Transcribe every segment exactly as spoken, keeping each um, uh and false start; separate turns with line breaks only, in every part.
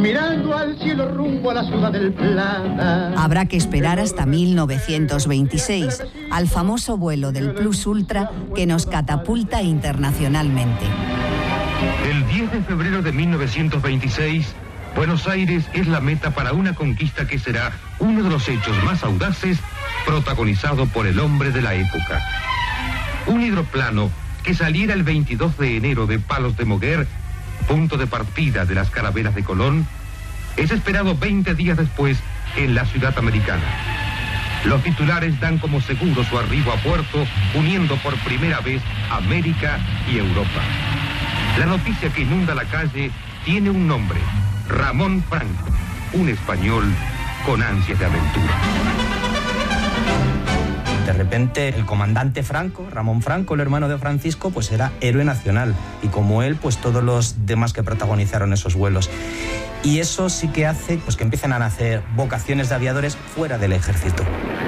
mirando al cielo rumbo a la ciudad del Plata.
Habrá que esperar hasta mil novecientos veintiséis, al famoso vuelo del Plus Ultra que nos catapulta internacionalmente.
El diez de febrero de mil novecientos veintiséis, Buenos Aires es la meta para una conquista que será uno de los hechos más audaces protagonizado por el hombre de la época. Un hidroplano que saliera el veintidós de enero de Palos de Moguer, punto de partida de las carabelas de Colón, es esperado veinte días después en la ciudad americana. Los titulares dan como seguro su arribo a puerto, uniendo por primera vez América y Europa. La noticia que inunda la calle tiene un nombre: Ramón Franco, un español con ansias de aventura.
De repente el comandante Franco, Ramón Franco, el hermano de Francisco, pues era héroe nacional. Y como él, pues todos los demás que protagonizaron esos vuelos. Y eso sí que hace pues, que empiecen a nacer vocaciones de aviadores fuera del ejército.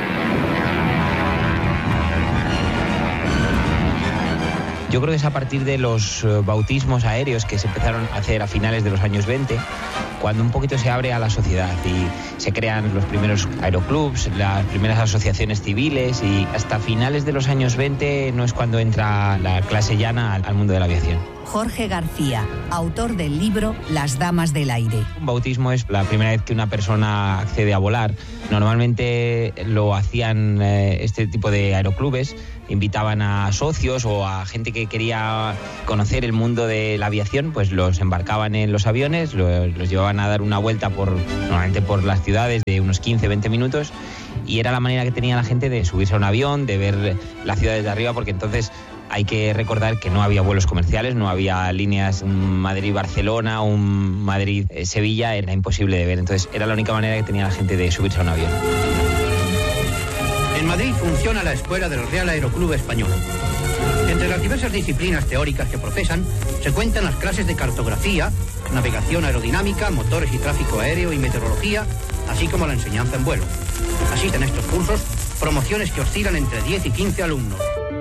Yo creo que es a partir de los bautismos aéreos que se empezaron a hacer a finales de los años veinte, cuando un poquito se abre a la sociedad y se crean los primeros aeroclubs, las primeras asociaciones civiles, y hasta finales de los años veinte no es cuando entra la clase llana al mundo de la aviación.
Jorge García, autor del libro Las Damas del Aire.
Un bautismo es la primera vez que una persona accede a volar. Normalmente lo hacían eh, este tipo de aeroclubes, invitaban a socios o a gente que quería conocer el mundo de la aviación, pues los embarcaban en los aviones, los, los llevaban a dar una vuelta por, normalmente por las ciudades de unos quince a veinte minutos, y era la manera que tenía la gente de subirse a un avión, de ver la ciudad desde arriba, porque entonces hay que recordar que no había vuelos comerciales, no había líneas Madrid-Barcelona, un Madrid-Sevilla, era imposible de ver. Entonces era la única manera que tenía la gente de subirse a un avión.
En Madrid funciona la escuela del Real Aeroclub Español. Entre las diversas disciplinas teóricas que profesan se cuentan las clases de cartografía, navegación aerodinámica, motores y tráfico aéreo y meteorología, así como la enseñanza en vuelo. Asisten a estos cursos promociones que oscilan entre diez y quince alumnos.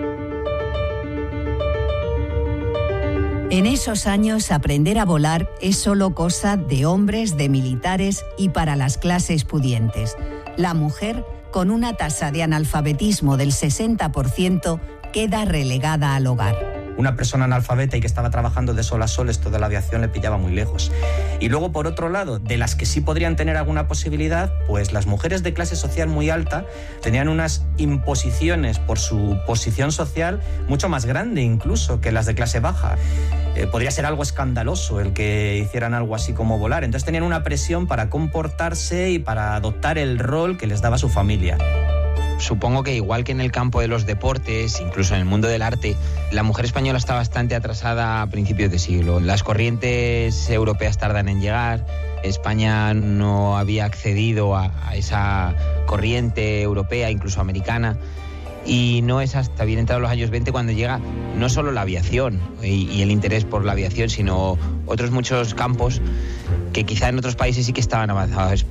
En esos años, aprender a volar es solo cosa de hombres, de militares y para las clases pudientes. La mujer, con una tasa de analfabetismo del sesenta por ciento, queda relegada al hogar.
Una persona analfabeta y que estaba trabajando de sol a sol, esto de la aviación le pillaba muy lejos. Y luego, por otro lado, de las que sí podrían tener alguna posibilidad, pues las mujeres de clase social muy alta tenían unas imposiciones por su posición social mucho más grande incluso que las de clase baja. Eh, podría ser algo escandaloso el que hicieran algo así como volar. Entonces tenían una presión para comportarse y para adoptar el rol que les daba su familia.
Supongo que igual que en el campo de los deportes, incluso en el mundo del arte, la mujer española está bastante atrasada a principios de siglo. Las corrientes europeas tardan en llegar. España no había accedido a, a esa corriente europea, incluso americana. Y no es hasta bien entrados los años veinte cuando llega no solo la aviación y, y el interés por la aviación, sino otros muchos campos que quizá en otros países sí que estaban avanzados.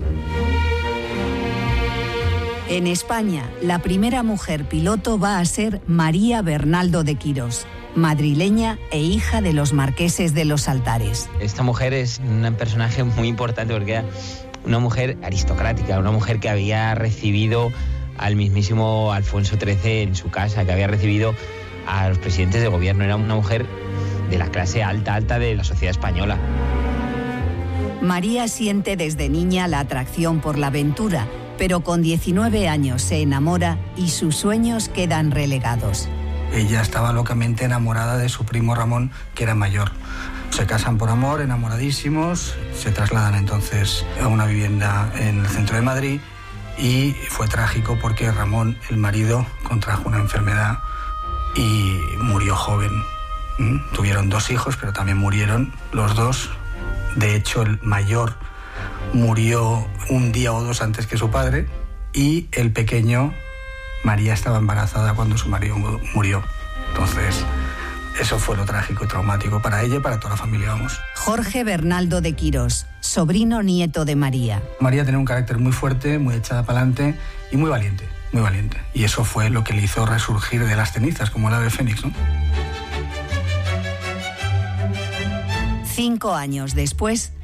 En España, la primera mujer piloto va a ser María Bernaldo de Quirós, madrileña e hija de los marqueses de los Altares.
Esta mujer es un personaje muy importante porque era una mujer aristocrática, una mujer que había recibido al mismísimo Alfonso trece en su casa, que había recibido a los presidentes de gobierno. Era una mujer de la clase alta, alta de la sociedad española.
María siente desde niña la atracción por la aventura, pero con diecinueve años se enamora y sus sueños quedan relegados.
Ella estaba locamente enamorada de su primo Ramón, que era mayor. Se casan por amor, enamoradísimos, se trasladan entonces a una vivienda en el centro de Madrid y fue trágico porque Ramón, el marido, contrajo una enfermedad y murió joven. ¿Mm? Tuvieron dos hijos, pero también murieron los dos. De hecho, el mayor murió un día o dos antes que su padre y el pequeño, María, estaba embarazada cuando su marido murió. Entonces, eso fue lo trágico y traumático para ella y para toda la familia, vamos.
Jorge Bernaldo de Quirós, sobrino nieto de María.
María tenía un carácter muy fuerte, muy echada para adelante y muy valiente, muy valiente. Y eso fue lo que le hizo resurgir de las cenizas, como el ave fénix, ¿no?
Cinco años después,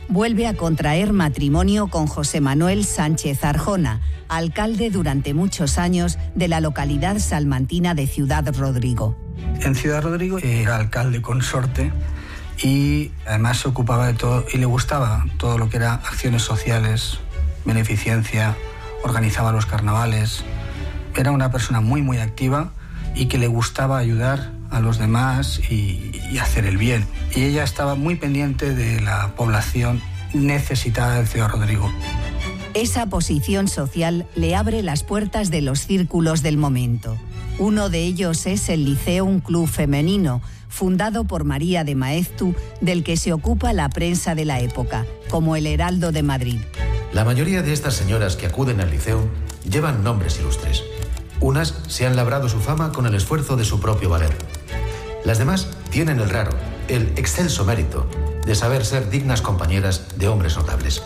vuelve a contraer matrimonio con José Manuel Sánchez Arjona, alcalde durante muchos años de la localidad salmantina de Ciudad Rodrigo.
En Ciudad Rodrigo era alcalde consorte y además se ocupaba de todo y le gustaba todo lo que era acciones sociales, beneficencia, organizaba los carnavales. Era una persona muy muy activa y que le gustaba ayudar a los demás y, y hacer el bien. Y ella estaba muy pendiente de la población necesitada de Ciudad Rodrigo.
Esa posición social le abre las puertas de los círculos del momento. Uno de ellos es el Liceo, un club femenino, fundado por María de Maeztu, del que se ocupa la prensa de la época, como el Heraldo de Madrid.
La mayoría de estas señoras que acuden al liceo llevan nombres ilustres. Unas se han labrado su fama con el esfuerzo de su propio valer. Las demás tienen el raro, el excelso mérito de saber ser dignas compañeras de hombres notables.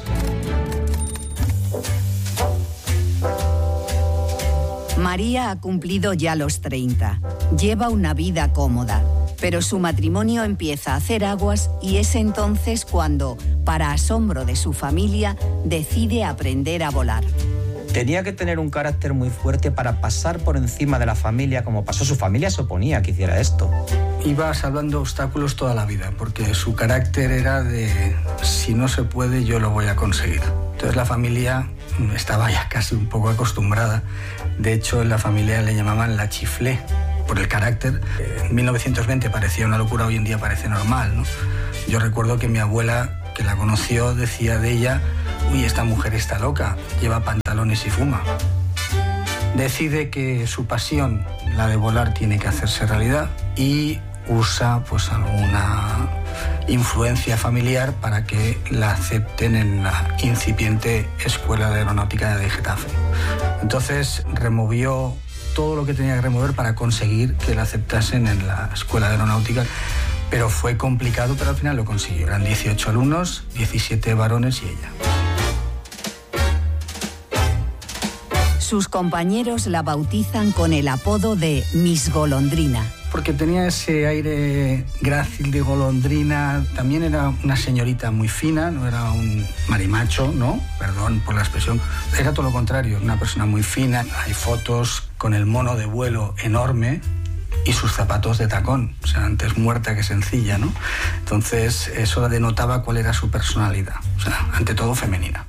María ha cumplido ya los treinta. Lleva una vida cómoda, pero su matrimonio empieza a hacer aguas y es entonces cuando, para asombro de su familia, decide aprender a volar.
Tenía que tener un carácter muy fuerte para pasar por encima de la familia, como pasó. Su familia se oponía a que hiciera esto.
Iba salvando obstáculos toda la vida, porque su carácter era de si no se puede, yo lo voy a conseguir. Entonces la familia estaba ya casi un poco acostumbrada. De hecho, en la familia le llamaban la chiflé, por el carácter. En mil novecientos veinte parecía una locura, hoy en día parece normal, ¿no? Yo recuerdo que mi abuela, que la conoció, decía de ella: uy, esta mujer está loca, lleva pantalones y fuma. Decide que su pasión, la de volar, tiene que hacerse realidad y usa pues alguna influencia familiar para que la acepten en la incipiente Escuela de Aeronáutica de Getafe. Entonces removió todo lo que tenía que remover para conseguir que la aceptasen en la Escuela de Aeronáutica, pero fue complicado, pero al final lo consiguió. Eran dieciocho alumnos, diecisiete varones y ella.
Sus compañeros la bautizan con el apodo de Miss Golondrina.
Porque tenía ese aire grácil de golondrina. También era una señorita muy fina, no era un marimacho, ¿no? Perdón por la expresión. Era todo lo contrario, una persona muy fina. Hay fotos con el mono de vuelo enorme y sus zapatos de tacón. O sea, antes muerta que sencilla, ¿no? Entonces, eso denotaba cuál era su personalidad. O sea, ante todo femenina.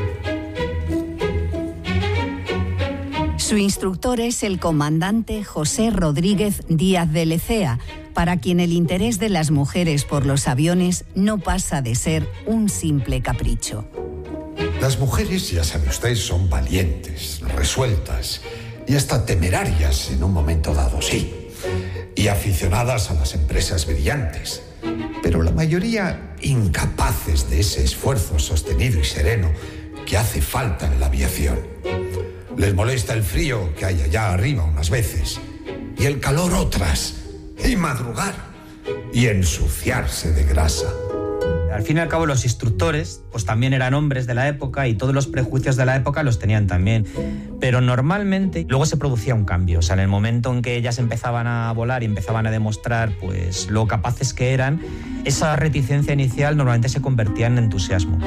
Su instructor es el comandante José Rodríguez Díaz de Lecea, para quien el interés de las mujeres por los aviones no pasa de ser un simple capricho.
Las mujeres, ya sabe usted, son valientes, resueltas y hasta temerarias en un momento dado, sí, y aficionadas a las empresas brillantes, pero la mayoría incapaces de ese esfuerzo sostenido y sereno que hace falta en la aviación. Les molesta el frío que hay allá arriba unas veces, y el calor otras, y madrugar, y ensuciarse de grasa.
Al fin y al cabo, los instructores pues también eran hombres de la época y todos los prejuicios de la época los tenían también. Pero normalmente luego se producía un cambio. O sea, en el momento en que ellas empezaban a volar y empezaban a demostrar pues lo capaces que eran, esa reticencia inicial normalmente se convertía en entusiasmo.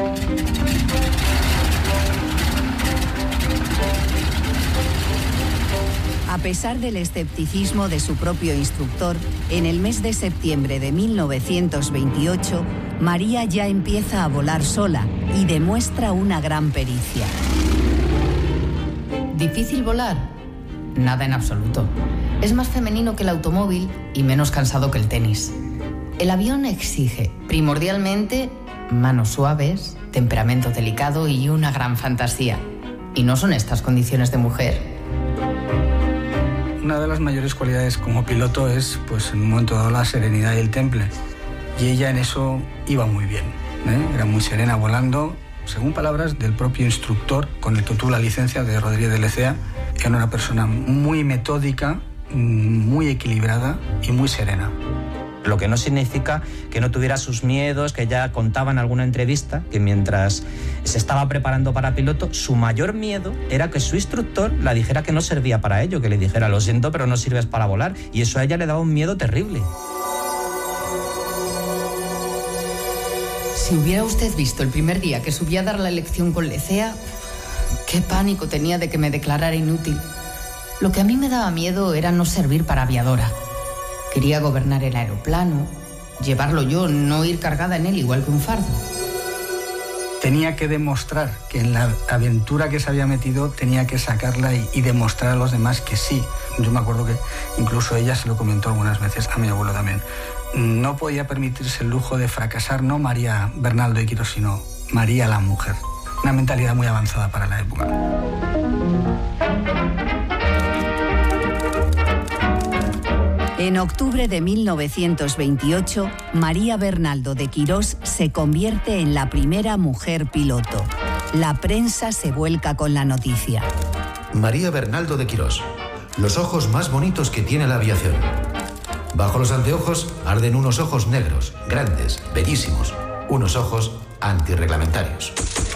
A pesar del escepticismo de su propio instructor, en el mes de septiembre de mil novecientos veintiocho, María ya empieza a volar sola y demuestra una gran pericia.
¿Difícil volar? Nada en absoluto. Es más femenino que el automóvil y menos cansado que el tenis. El avión exige, primordialmente, manos suaves, temperamento delicado y una gran fantasía. ¿Y no son estas condiciones de mujer?
Una de las mayores cualidades como piloto es, pues, en un momento dado, la serenidad y el temple. Y ella en eso iba muy bien, ¿eh? Era muy serena volando. Según palabras del propio instructor con el que tuvo la licencia, de Rodríguez de Lecea, era una persona muy metódica, muy equilibrada y muy serena.
Lo que no significa que no tuviera sus miedos, que ya contaba en alguna entrevista que mientras se estaba preparando para piloto, su mayor miedo era que su instructor la dijera que no servía para ello, que le dijera: lo siento, pero no sirves para volar. Y eso a ella le daba un miedo terrible.
Si hubiera usted visto el primer día que subí a dar la lección con Lecea, qué pánico tenía de que me declarara inútil. Lo que a mí me daba miedo era no servir para aviadora. Quería gobernar el aeroplano, llevarlo yo, no ir cargada en él igual que un fardo.
Tenía que demostrar que en la aventura que se había metido tenía que sacarla y, y demostrar a los demás que sí. Yo me acuerdo que incluso ella se lo comentó algunas veces, a mi abuelo también. No podía permitirse el lujo de fracasar, no María Bernaldo de Quirós, sino María la mujer. Una mentalidad muy avanzada para la época.
En octubre de mil novecientos veintiocho, María Bernaldo de Quirós se convierte en la primera mujer piloto. La prensa se vuelca con la noticia.
María Bernaldo de Quirós, los ojos más bonitos que tiene la aviación. Bajo los anteojos arden unos ojos negros, grandes, bellísimos, unos ojos antirreglamentarios.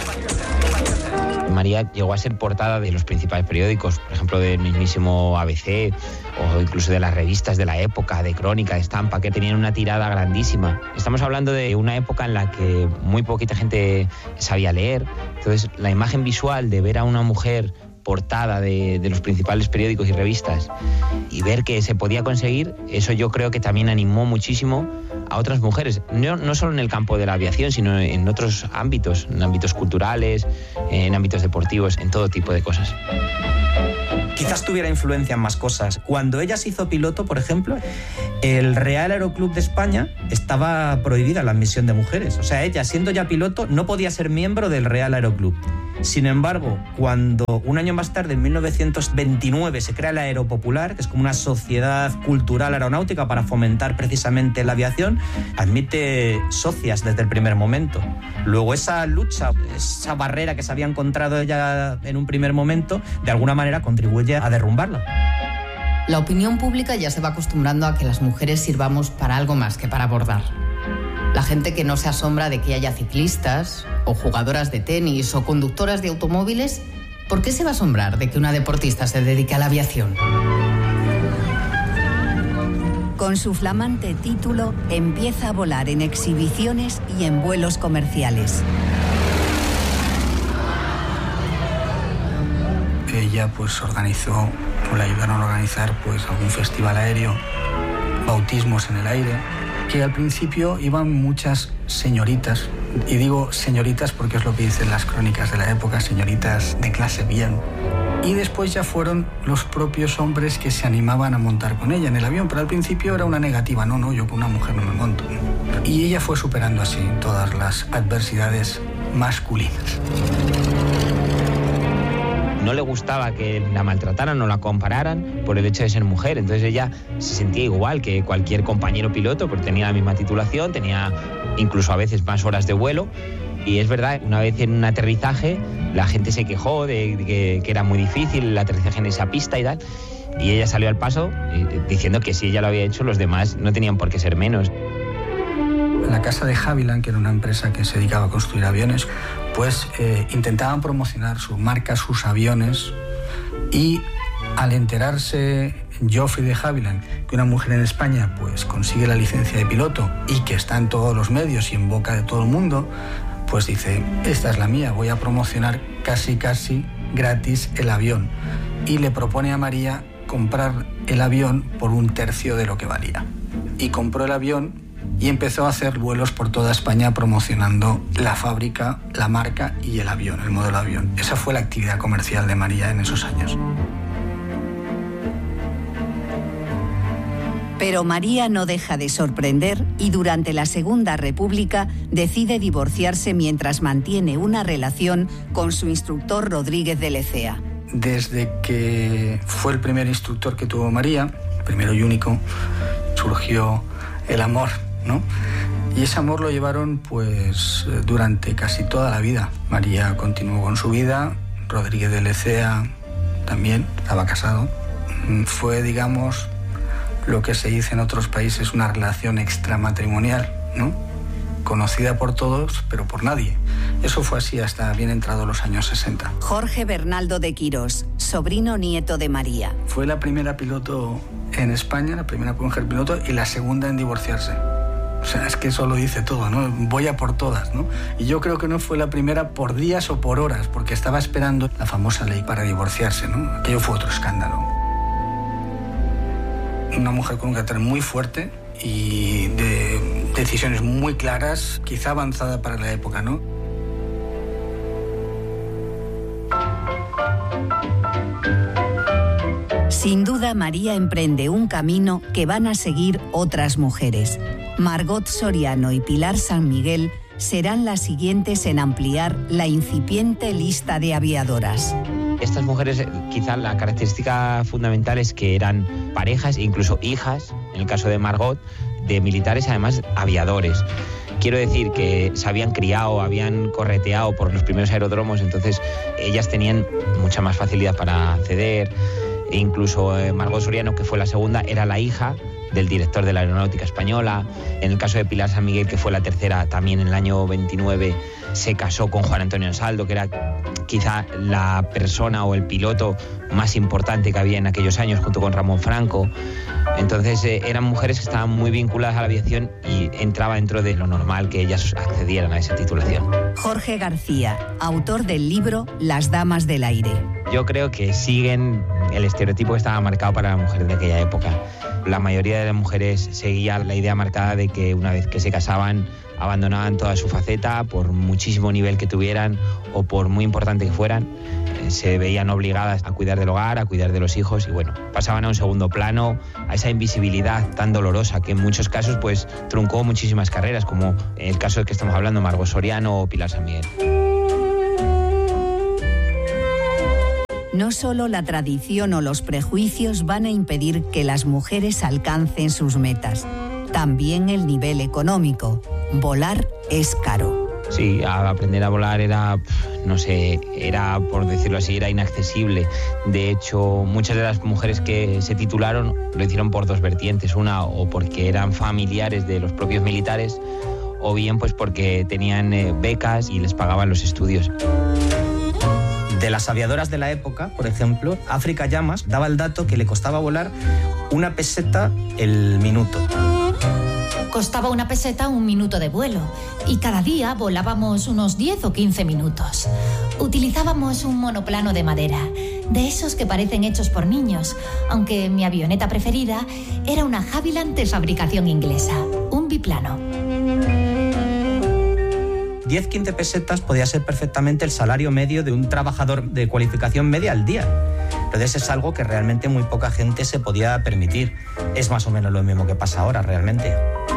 María llegó a ser portada de los principales periódicos, por ejemplo, del mismísimo A B C o incluso de las revistas de la época, de Crónica, de Estampa, que tenían una tirada grandísima. Estamos hablando de una época en la que muy poquita gente sabía leer, entonces la imagen visual de ver a una mujer portada de, de los principales periódicos y revistas y ver que se podía conseguir, eso yo creo que también animó muchísimo a otras mujeres, no, no solo en el campo de la aviación, sino en otros ámbitos, en ámbitos culturales, en ámbitos deportivos, en todo tipo de cosas.
Quizás tuviera influencia en más cosas. Cuando ella se hizo piloto, por ejemplo, el Real Aeroclub de España estaba prohibida la admisión de mujeres. O sea, ella, siendo ya piloto, no podía ser miembro del Real Aeroclub. Sin embargo, cuando un año más tarde, en mil novecientos veintinueve, se crea el Aeropopular, que es como una sociedad cultural aeronáutica para fomentar precisamente la aviación, admite socias desde el primer momento. Luego esa lucha, esa barrera que se había encontrado ella en un primer momento, de alguna manera contribuye a derrumbarla.
La opinión pública ya se va acostumbrando a que las mujeres sirvamos para algo más que para abordar. La gente que no se asombra de que haya ciclistas, o jugadoras de tenis, o conductoras de automóviles, ¿por qué se va a asombrar de que una deportista se dedique a la aviación?
Con su flamante título, empieza a volar en exhibiciones y en vuelos comerciales.
Ella pues organizó, o le ayudaron a organizar pues algún festival aéreo, bautismos en el aire, que al principio iban muchas señoritas, y digo señoritas porque es lo que dicen las crónicas de la época, señoritas de clase bien. Y después ya fueron los propios hombres que se animaban a montar con ella en el avión, pero al principio era una negativa, no, no, yo con una mujer no me monto. Y ella fue superando así todas las adversidades masculinas.
No le gustaba que la maltrataran o la compararan por el hecho de ser mujer. Entonces ella se sentía igual que cualquier compañero piloto, porque tenía la misma titulación, tenía incluso a veces más horas de vuelo. Y es verdad, una vez en un aterrizaje, la gente se quejó de que, que era muy difícil el aterrizaje en esa pista y tal. Y ella salió al paso eh, diciendo que si ella lo había hecho, los demás no tenían por qué ser menos.
En la casa de Havilland, que era una empresa que se dedicaba a construir aviones, pues eh, intentaban promocionar su marca, sus aviones, y al enterarse Geoffrey de Havilland que una mujer en España pues consigue la licencia de piloto y que está en todos los medios y en boca de todo el mundo, pues dice, esta es la mía, voy a promocionar casi casi gratis el avión, y le propone a María comprar el avión por un tercio de lo que valía. Y compró el avión y empezó a hacer vuelos por toda España promocionando la fábrica, la marca y el avión, el modelo avión. Esa fue la actividad comercial de María en esos años.
Pero María no deja de sorprender y durante la Segunda República decide divorciarse mientras mantiene una relación con su instructor Rodríguez de Lecea.
Desde que fue el primer instructor que tuvo María, primero y único, surgió el amor, ¿no? Y ese amor lo llevaron pues durante casi toda la vida. María continuó con su vida, Rodríguez de Lecea también estaba casado. Fue, digamos, lo que se dice en otros países, una relación extramatrimonial, ¿no? Conocida por todos, pero por nadie. Eso fue así hasta bien entrados los años sesenta.
Jorge Bernaldo de Quirós, sobrino nieto de María.
Fue la primera piloto en España, la primera mujer piloto y la segunda en divorciarse. O sea, es que eso lo dice todo, ¿no? Voy a por todas, ¿no? Y yo creo que no fue la primera por días o por horas, porque estaba esperando la famosa ley para divorciarse, ¿no? Aquello fue otro escándalo. Una mujer con un carácter muy fuerte y de decisiones muy claras, quizá avanzada para la época, ¿no?
Sin duda, María emprende un camino que van a seguir otras mujeres. Margot Soriano y Pilar San Miguel serán las siguientes en ampliar la incipiente lista de aviadoras.
Estas mujeres, quizá la característica fundamental es que eran parejas e incluso hijas, en el caso de Margot, de militares, además aviadores. Quiero decir que se habían criado, habían correteado por los primeros aeródromos, entonces ellas tenían mucha más facilidad para acceder. E incluso eh, Margot Soriano, que fue la segunda, era la hija del director de la Aeronáutica Española. En el caso de Pilar San Miguel, que fue la tercera, también en el año veintinueve se casó con Juan Antonio Ansaldo, que era quizá la persona o el piloto más importante que había en aquellos años, junto con Ramón Franco. Entonces eh, eran mujeres que estaban muy vinculadas a la aviación y entraba dentro de lo normal que ellas accedieran a esa titulación.
Jorge García, autor del libro Las Damas del Aire.
Yo creo que siguen el estereotipo que estaba marcado para la mujer de aquella época. La mayoría de las mujeres seguía la idea marcada de que una vez que se casaban abandonaban toda su faceta por muchísimo nivel que tuvieran o por muy importante que fueran. Se veían obligadas a cuidar del hogar, a cuidar de los hijos y bueno, pasaban a un segundo plano, a esa invisibilidad tan dolorosa que en muchos casos pues truncó muchísimas carreras, como en el caso del que estamos hablando, Margot Soriano o Pilar San Miguel.
No solo la tradición o los prejuicios van a impedir que las mujeres alcancen sus metas, también el nivel económico. Volar es caro.
Sí, aprender a volar era, no sé, era, por decirlo así, era inaccesible. De hecho, muchas de las mujeres que se titularon lo hicieron por dos vertientes. Una, o porque eran familiares de los propios militares, o bien pues porque tenían eh, becas y les pagaban los estudios.
De las aviadoras de la época, por ejemplo, África Llamas daba el dato que le costaba volar una peseta el minuto.
Costaba una peseta un minuto de vuelo y cada día volábamos unos diez o quince minutos. Utilizábamos un monoplano de madera, de esos que parecen hechos por niños, aunque mi avioneta preferida era una Havilland de fabricación inglesa, un biplano.
diez a quince pesetas podía ser perfectamente el salario medio de un trabajador de cualificación media al día. Entonces es algo que realmente muy poca gente se podía permitir. Es más o menos lo mismo que pasa ahora realmente.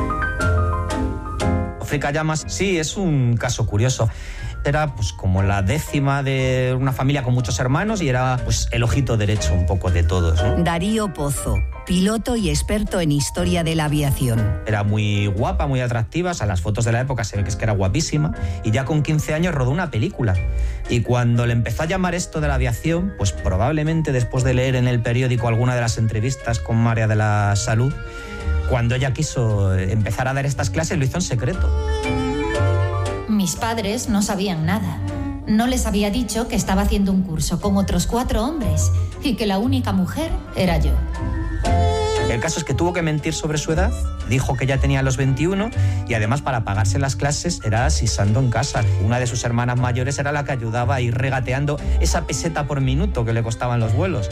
África Llamas, sí, es un caso curioso. Era pues como la décima de una familia con muchos hermanos y era pues el ojito derecho un poco de todos, ¿no?
Darío Pozo, piloto y experto en historia de la aviación.
Era muy guapa, muy atractiva, o sea, las fotos de la época se ve que es que era guapísima y ya con quince años rodó una película. Y cuando le empezó a llamar esto de la aviación, pues probablemente después de leer en el periódico alguna de las entrevistas con María de la Salud, cuando ella quiso empezar a dar estas clases lo hizo en secreto.
Mis padres no sabían nada. No les había dicho que estaba haciendo un curso con otros cuatro hombres y que la única mujer era yo.
El caso es que tuvo que mentir sobre su edad, dijo que ya tenía los veintiuno y además para pagarse las clases era asisando en casa. Una de sus hermanas mayores era la que ayudaba a ir regateando esa peseta por minuto que le costaban los vuelos.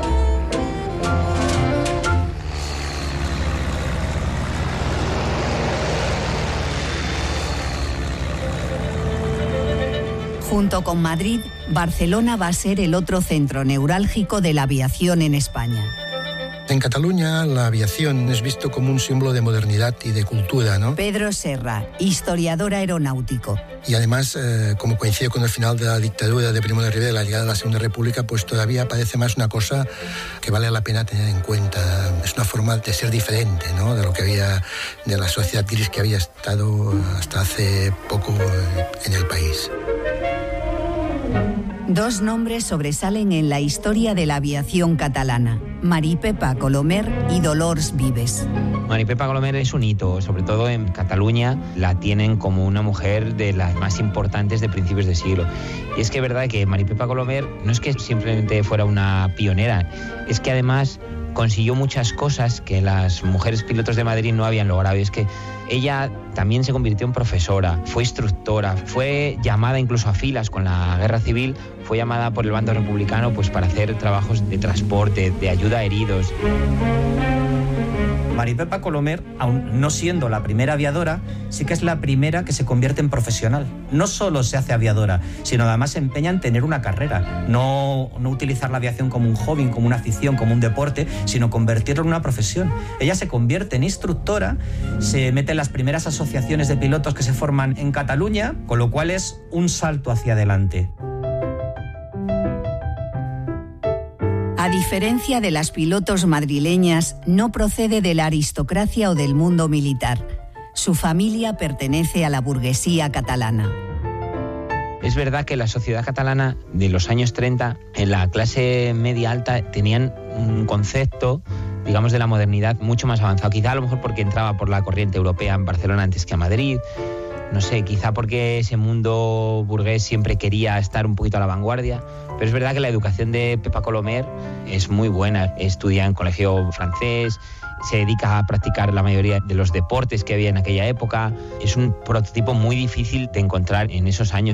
Junto con Madrid, Barcelona va a ser el otro centro neurálgico de la aviación en España.
En Cataluña, la aviación es visto como un símbolo de modernidad y de cultura, ¿no?
Pedro Serra, historiador aeronáutico.
Y además, eh, como coincide con el final de la dictadura de Primo de Rivera, la llegada de la Segunda República, pues todavía parece más una cosa que vale la pena tener en cuenta. Es una forma de ser diferente, ¿no? De lo que había, de la sociedad gris que había estado hasta hace poco en el país.
Dos nombres sobresalen en la historia de la aviación catalana: Maripepa Colomer y Dolors Vives.
Maripepa Colomer es un hito, sobre todo en Cataluña la tienen como una mujer de las más importantes de principios de siglo. Y es que es verdad que Maripepa Colomer no es que simplemente fuera una pionera, es que además consiguió muchas cosas que las mujeres pilotos de Madrid no habían logrado. Y es que ella también se convirtió en profesora, fue instructora, fue llamada incluso a filas con la guerra civil, fue llamada por el bando republicano pues para hacer trabajos de transporte, de ayuda a heridos.
Maripepa Colomer, aun no siendo la primera aviadora, sí que es la primera que se convierte en profesional. No solo se hace aviadora, sino además se empeña en tener una carrera. No, no utilizar la aviación como un hobby, como una afición, como un deporte, sino convertirlo en una profesión. Ella se convierte en instructora, se mete en las primeras asociaciones de pilotos que se forman en Cataluña, con lo cual es un salto hacia adelante.
A diferencia de las pilotos madrileñas, no procede de la aristocracia o del mundo militar. Su familia pertenece a la burguesía catalana.
Es verdad que la sociedad catalana de los años treinta, en la clase media alta, tenían un concepto, digamos, de la modernidad mucho más avanzado. Quizá a lo mejor porque entraba por la corriente europea en Barcelona antes que a Madrid. No sé, quizá porque ese mundo burgués siempre quería estar un poquito a la vanguardia. Pero es verdad que la educación de Pepa Colomer es muy buena. Estudia en colegio francés, se dedica a practicar la mayoría de los deportes que había en aquella época. Es un prototipo muy difícil de encontrar en esos años.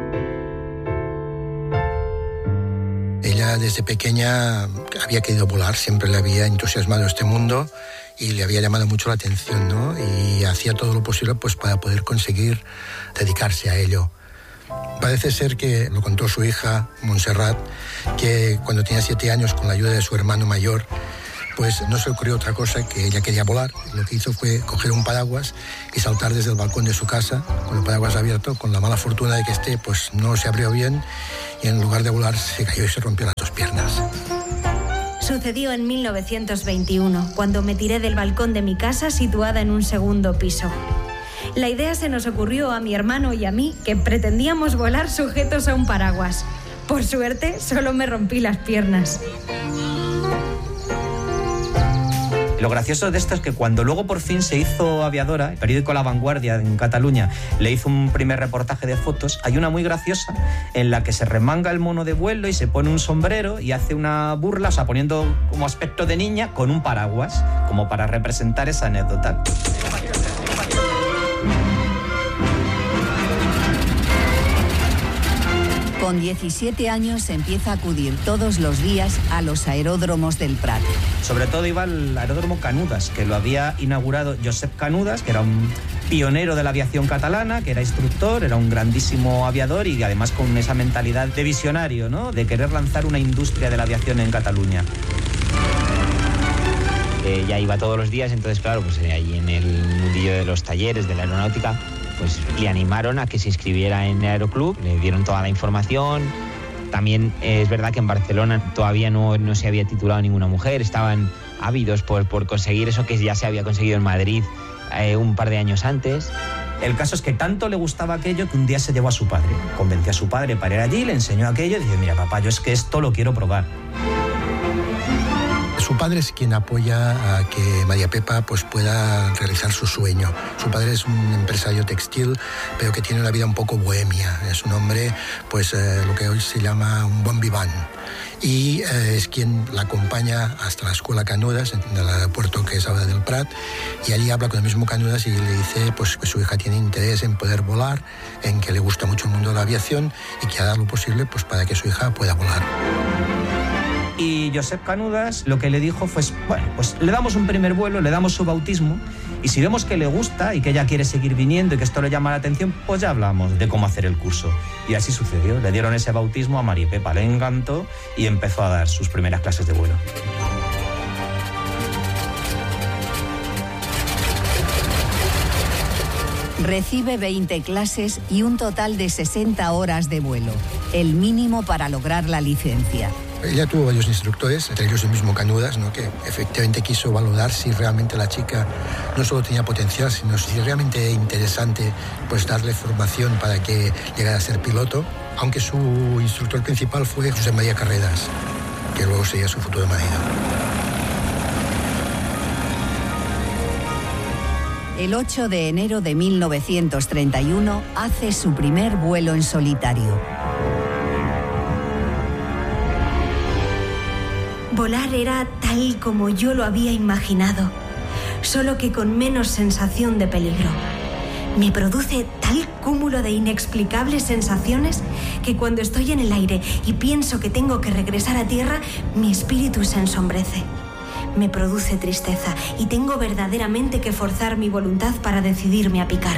Ella desde pequeña había querido volar, siempre le había entusiasmado este mundo y le había llamado mucho la atención, ¿no? Y hacía todo lo posible pues, para poder conseguir dedicarse a ello. Parece ser que, lo contó su hija, Montserrat, que cuando tenía siete años, con la ayuda de su hermano mayor, pues no se le ocurrió otra cosa, que ella quería volar. Lo que hizo fue coger un paraguas y saltar desde el balcón de su casa, con el paraguas abierto, con la mala fortuna de que este pues no se abrió bien y en lugar de volar se cayó y se rompió las dos piernas.
Sucedió en mil novecientos veintiuno, cuando me tiré del balcón de mi casa situada en un segundo piso. La idea se nos ocurrió a mi hermano y a mí, que pretendíamos volar sujetos a un paraguas. Por suerte, solo me rompí las piernas.
Lo gracioso de esto es que cuando luego por fin se hizo aviadora, el periódico La Vanguardia en Cataluña le hizo un primer reportaje de fotos, hay una muy graciosa en la que se remanga el mono de vuelo y se pone un sombrero y hace una burla, o sea, poniendo como aspecto de niña con un paraguas, como para representar esa anécdota.
Con diecisiete años empieza a acudir todos los días a los aeródromos del Prat.
Sobre todo iba al aeródromo Canudas, que lo había inaugurado Josep Canudas, que era un pionero de la aviación catalana, que era instructor, era un grandísimo aviador y además con esa mentalidad de visionario, ¿no? De querer lanzar una industria de la aviación en Cataluña.
Ella iba todos los días, entonces claro, pues ahí en el mundillo de los talleres de la aeronáutica, pues le animaron a que se inscribiera en el Aeroclub, le dieron toda la información. También eh, es verdad que en Barcelona todavía no, no se había titulado ninguna mujer, estaban ávidos por, por conseguir eso que ya se había conseguido en Madrid eh, un par de años antes.
El caso es que tanto le gustaba aquello que un día se llevó a su padre, convenció a su padre para ir allí, le enseñó aquello y dice, mira papá, yo es que esto lo quiero probar.
Su padre es quien apoya a que María Pepa pues, pueda realizar su sueño. Su padre es un empresario textil, pero que tiene una vida un poco bohemia. Es un hombre, pues eh, lo que hoy se llama un bon vivant. Y eh, es quien la acompaña hasta la escuela Canudas, en el aeropuerto que es ahora del Prat, y allí habla con el mismo Canudas y le dice pues, que su hija tiene interés en poder volar, en que le gusta mucho el mundo de la aviación y que hará lo posible pues, para que su hija pueda volar.
Y Josep Canudas lo que le dijo fue, bueno, pues le damos un primer vuelo, le damos su bautismo y si vemos que le gusta y que ella quiere seguir viniendo y que esto le llama la atención, pues ya hablamos de cómo hacer el curso. Y así sucedió, le dieron ese bautismo a María Pepa, le encantó y empezó a dar sus primeras clases de vuelo.
Recibe veinte clases y un total de sesenta horas de vuelo, el mínimo para lograr la licencia.
Ella tuvo varios instructores, entre ellos el mismo Canudas, ¿no? Que efectivamente quiso valorar si realmente la chica no solo tenía potencial, sino si realmente era interesante pues, darle formación para que llegara a ser piloto, aunque su instructor principal fue José María Carreras, que luego sería su futuro marido.
El ocho de enero de mil novecientos treinta y uno hace su primer vuelo en solitario.
Volar era tal como yo lo había imaginado, solo que con menos sensación de peligro. Me produce tal cúmulo de inexplicables sensaciones que cuando estoy en el aire y pienso que tengo que regresar a tierra, mi espíritu se ensombrece. Me produce tristeza y tengo verdaderamente que forzar mi voluntad para decidirme a picar.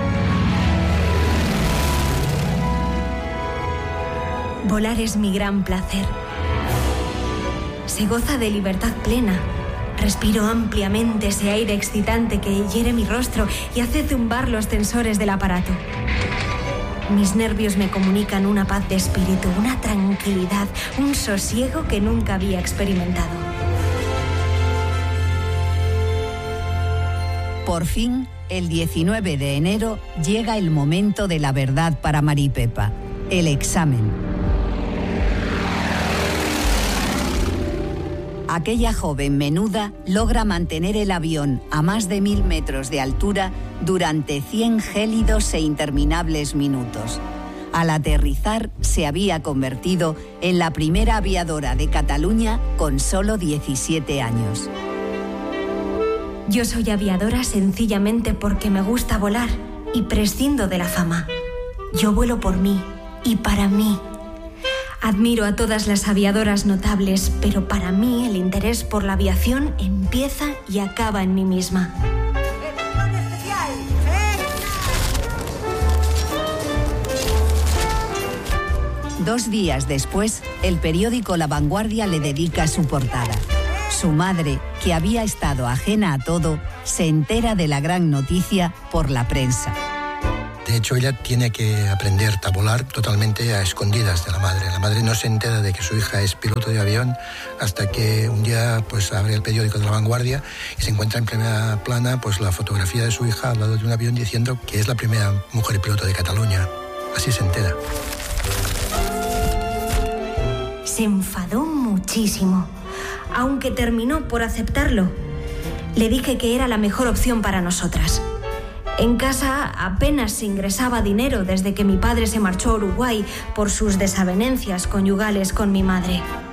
Volar es mi gran placer. Se goza de libertad plena. Respiro ampliamente ese aire excitante que hiere mi rostro y hace zumbar los tensores del aparato. Mis nervios me comunican una paz de espíritu, una tranquilidad, un sosiego que nunca había experimentado.
Por fin, el diecinueve de enero, llega el momento de la verdad para Maripepa, el examen. Aquella joven menuda logra mantener el avión a más de mil metros de altura durante cien gélidos e interminables minutos. Al aterrizar, se había convertido en la primera aviadora de Cataluña con solo diecisiete años.
Yo soy aviadora sencillamente porque me gusta volar y prescindo de la fama. Yo vuelo por mí y para mí. Admiro a todas las aviadoras notables, pero para mí el interés por la aviación empieza y acaba en mí misma.
Dos días después, el periódico La Vanguardia le dedica su portada. Su madre, que había estado ajena a todo, se entera de la gran noticia por la prensa.
De hecho, ella tiene que aprender a volar totalmente a escondidas de la madre. La madre no se entera de que su hija es piloto de avión hasta que un día pues abre el periódico de La Vanguardia y se encuentra en primera plana pues la fotografía de su hija al lado de un avión diciendo que es la primera mujer piloto de Cataluña. Así se entera.
Se enfadó muchísimo, aunque terminó por aceptarlo. Le dije que era la mejor opción para nosotras. En casa apenas se ingresaba dinero desde que mi padre se marchó a Uruguay por sus desavenencias conyugales con mi madre.